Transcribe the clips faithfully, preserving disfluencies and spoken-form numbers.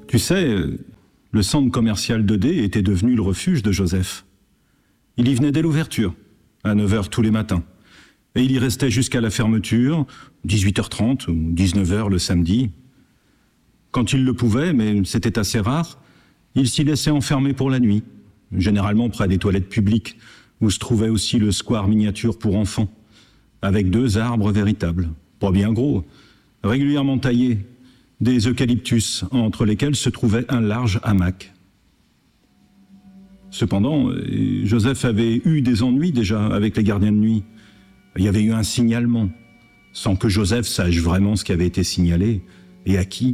Tu sais, le centre commercial de D était devenu le refuge de Joseph. Il y venait dès l'ouverture, à neuf heures tous les matins. Et il y restait jusqu'à la fermeture, dix-huit heures trente ou dix-neuf heures le samedi. Quand il le pouvait, mais c'était assez rare, il s'y laissait enfermer pour la nuit, généralement près des toilettes publiques, où se trouvait aussi le square miniature pour enfants, avec deux arbres véritables, pas bien gros, régulièrement taillés, des eucalyptus, entre lesquels se trouvait un large hamac. Cependant, Joseph avait eu des ennuis déjà avec les gardiens de nuit. Il y avait eu un signalement, sans que Joseph sache vraiment ce qui avait été signalé, et à qui.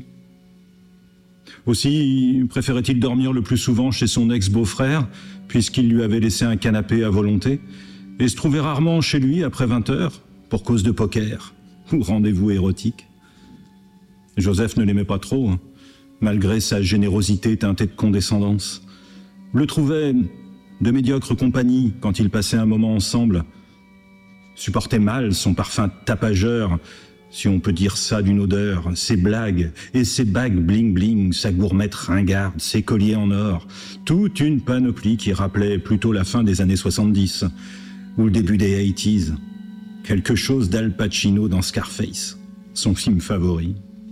Aussi préférait-il dormir le plus souvent chez son ex-beau-frère, puisqu'il lui avait laissé un canapé à volonté, et se trouvait rarement chez lui après vingt heures, pour cause de poker ou rendez-vous érotique. Joseph ne l'aimait pas trop, hein, malgré sa générosité teintée de condescendance. Le trouvait de médiocre compagnie quand ils passaient un moment ensemble. Supportait mal son parfum tapageur, si on peut dire ça d'une odeur, ses blagues et ses bagues bling-bling, sa gourmette ringarde, ses colliers en or, toute une panoplie qui rappelait plutôt la fin des années soixante-dix ou le début des quatre-vingt-dix. Quelque chose d'Al Pacino dans Scarface, son film favori.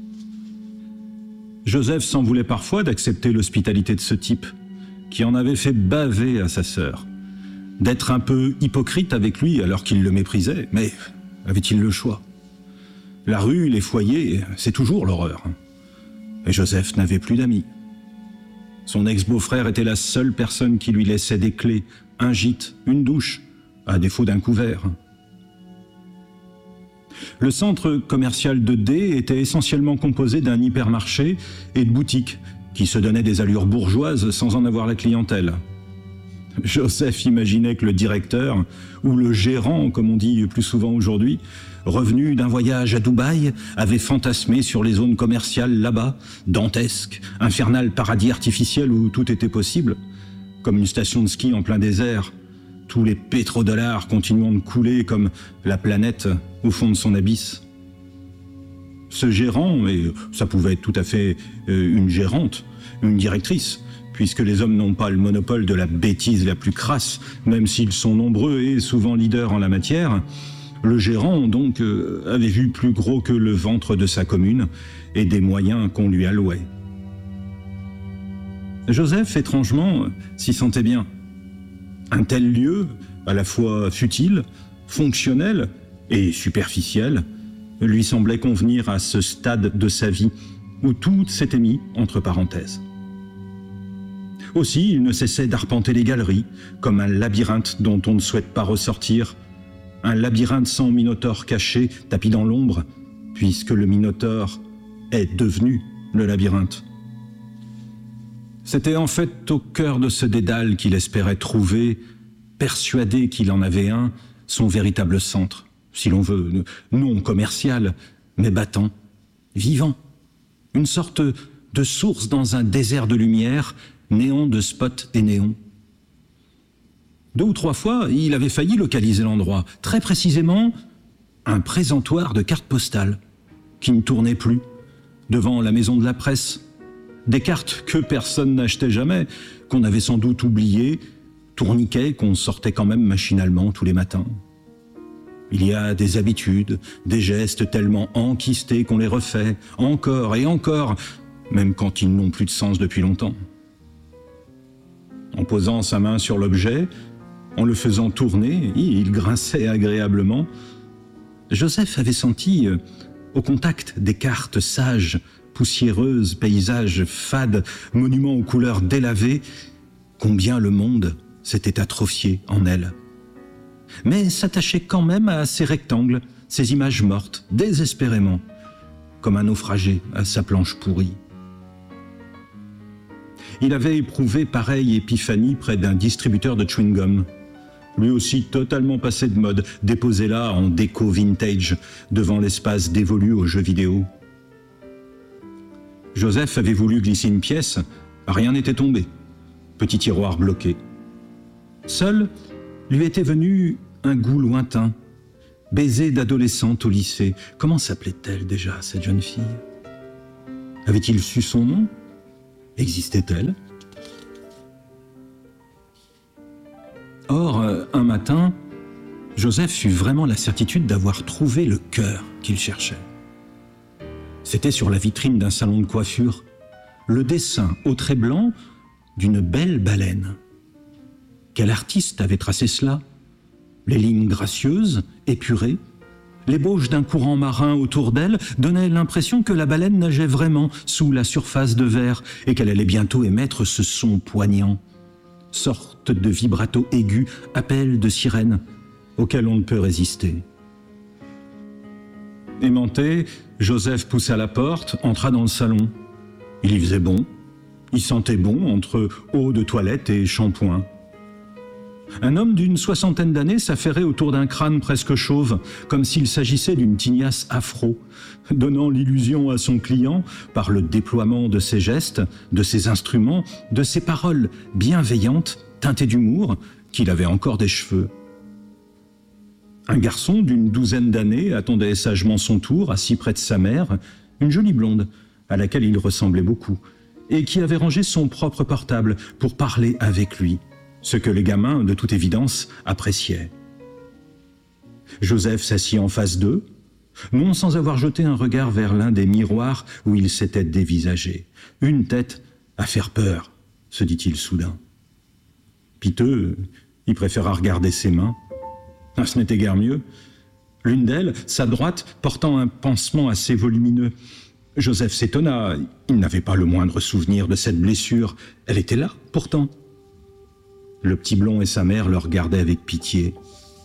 Joseph s'en voulait parfois d'accepter l'hospitalité de ce type, qui en avait fait baver à sa sœur, d'être un peu hypocrite avec lui alors qu'il le méprisait, mais avait-il le choix? La rue, les foyers, c'est toujours l'horreur. Et Joseph n'avait plus d'amis. Son ex-beau-frère était la seule personne qui lui laissait des clés, un gîte, une douche, à défaut d'un couvert. Le centre commercial de D était essentiellement composé d'un hypermarché et de boutiques qui se donnaient des allures bourgeoises sans en avoir la clientèle. Joseph imaginait que le directeur, ou le gérant, comme on dit plus souvent aujourd'hui, revenu d'un voyage à Dubaï, avait fantasmé sur les zones commerciales là-bas, dantesques, infernal paradis artificiel où tout était possible, comme une station de ski en plein désert, tous les pétrodollars continuant de couler comme la planète au fond de son abysse. Ce gérant, et ça pouvait être tout à fait une gérante, une directrice, puisque les hommes n'ont pas le monopole de la bêtise la plus crasse, même s'ils sont nombreux et souvent leaders en la matière, le gérant, donc, avait vu plus gros que le ventre de sa commune et des moyens qu'on lui allouait. Joseph, étrangement, s'y sentait bien. Un tel lieu, à la fois futile, fonctionnel et superficiel, lui semblait convenir à ce stade de sa vie où tout s'était mis entre parenthèses. Aussi, il ne cessait d'arpenter les galeries, comme un labyrinthe dont on ne souhaite pas ressortir, un labyrinthe sans minotaure caché, tapis dans l'ombre, puisque le minotaure est devenu le labyrinthe. C'était en fait au cœur de ce dédale qu'il espérait trouver, persuadé qu'il en avait un, son véritable centre, si l'on veut, non commercial, mais battant, vivant, une sorte de source dans un désert de lumière, néon de spots et néons. Deux ou trois fois, il avait failli localiser l'endroit, très précisément un présentoir de cartes postales, qui ne tournait plus, devant la maison de la presse. Des cartes que personne n'achetait jamais, qu'on avait sans doute oubliées, tourniquets qu'on sortait quand même machinalement tous les matins. Il y a des habitudes, des gestes tellement enquistés qu'on les refait, encore et encore, même quand ils n'ont plus de sens depuis longtemps. En posant sa main sur l'objet, en le faisant tourner, il grinçait agréablement. Joseph avait senti, au contact des cartes sages, poussiéreuses, paysages fades, monuments aux couleurs délavées, combien le monde s'était atrophié en elle. Mais s'attachait quand même à ces rectangles, ces images mortes, désespérément, comme un naufragé à sa planche pourrie. Il avait éprouvé pareille épiphanie près d'un distributeur de chewing-gum, lui aussi totalement passé de mode, déposé là en déco vintage, devant l'espace dévolu aux jeux vidéo. Joseph avait voulu glisser une pièce, rien n'était tombé. Petit tiroir bloqué. Seul lui était venu un goût lointain, baiser d'adolescente au lycée. Comment s'appelait-elle déjà, cette jeune fille? Avait-il su son nom? Existait-elle? Or, un matin, Joseph eut vraiment la certitude d'avoir trouvé le cœur qu'il cherchait. C'était sur la vitrine d'un salon de coiffure, le dessin au trait blanc d'une belle baleine. Quel artiste avait tracé cela? Les lignes gracieuses, épurées, l'ébauche d'un courant marin autour d'elle donnaient l'impression que la baleine nageait vraiment sous la surface de verre et qu'elle allait bientôt émettre ce son poignant, sorte de vibrato aigu, appel de sirène, auquel on ne peut résister. Aimanté, Joseph poussa la porte, entra dans le salon. Il y faisait bon, il sentait bon entre eau de toilette et shampoing. Un homme d'une soixantaine d'années s'affairait autour d'un crâne presque chauve, comme s'il s'agissait d'une tignasse afro, donnant l'illusion à son client, par le déploiement de ses gestes, de ses instruments, de ses paroles bienveillantes, teintées d'humour, qu'il avait encore des cheveux. Un garçon d'une douzaine d'années attendait sagement son tour, assis près de sa mère, une jolie blonde, à laquelle il ressemblait beaucoup, et qui avait rangé son propre portable pour parler avec lui, ce que les gamins, de toute évidence, appréciaient. Joseph s'assit en face d'eux, non sans avoir jeté un regard vers l'un des miroirs où il s'était dévisagé. Une tête à faire peur, se dit-il soudain. Piteux, il préféra regarder ses mains. Ah, ce n'était guère mieux. L'une d'elles, sa droite, portant un pansement assez volumineux. Joseph s'étonna, il n'avait pas le moindre souvenir de cette blessure. Elle était là, pourtant. Le petit blond et sa mère le regardaient avec pitié.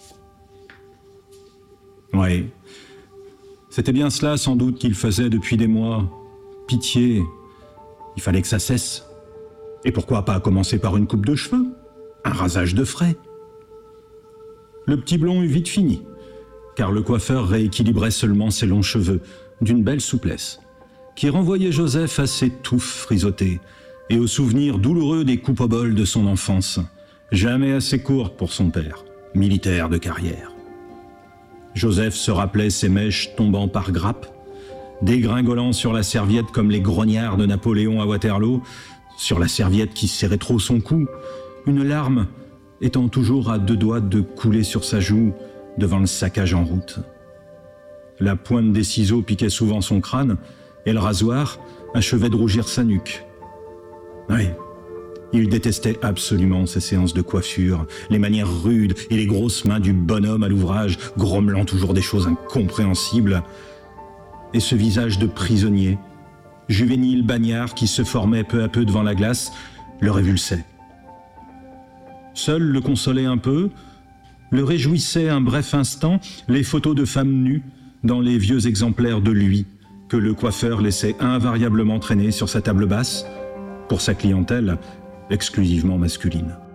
Oui, c'était bien cela sans doute qu'il faisait depuis des mois. Pitié, il fallait que ça cesse. Et pourquoi pas commencer par une coupe de cheveux? Un rasage de frais? Le petit blond eut vite fini, car le coiffeur rééquilibrait seulement ses longs cheveux, d'une belle souplesse, qui renvoyait Joseph à ses touffes frisottées et aux souvenirs douloureux des coupes au bol de son enfance, jamais assez courtes pour son père, militaire de carrière. Joseph se rappelait ses mèches tombant par grappes, dégringolant sur la serviette comme les grognards de Napoléon à Waterloo, sur la serviette qui serrait trop son cou, une larme étant toujours à deux doigts de couler sur sa joue devant le saccage en route. La pointe des ciseaux piquait souvent son crâne et le rasoir achevait de rougir sa nuque. Oui, il détestait absolument ces séances de coiffure, les manières rudes et les grosses mains du bonhomme à l'ouvrage, grommelant toujours des choses incompréhensibles, et ce visage de prisonnier, juvénile bagnard qui se formait peu à peu devant la glace, le révulsait. Seul le consolait un peu, le réjouissait un bref instant les photos de femmes nues dans les vieux exemplaires de lui que le coiffeur laissait invariablement traîner sur sa table basse pour sa clientèle exclusivement masculine.